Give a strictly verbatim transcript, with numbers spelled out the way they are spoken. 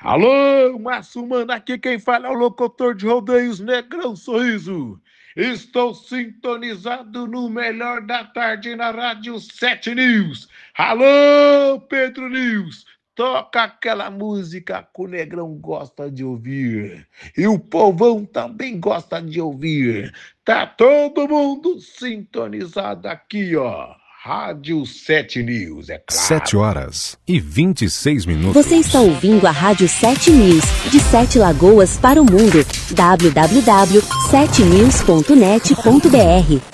Alô, Márcio Mano, aqui quem fala é o locutor de rodeios Negrão Sorriso. Estou sintonizado no melhor da tarde na Rádio sete News. Alô, Pedro News, toca aquela música que o Negrão gosta de ouvir. E o povão também gosta de ouvir. Tá todo mundo sintonizado aqui, ó. Rádio sete News, é claro. Sete horas e vinte e seis minutos. Você está ouvindo a Rádio sete News, de Sete Lagoas para o mundo. w w w ponto sete news ponto net ponto b r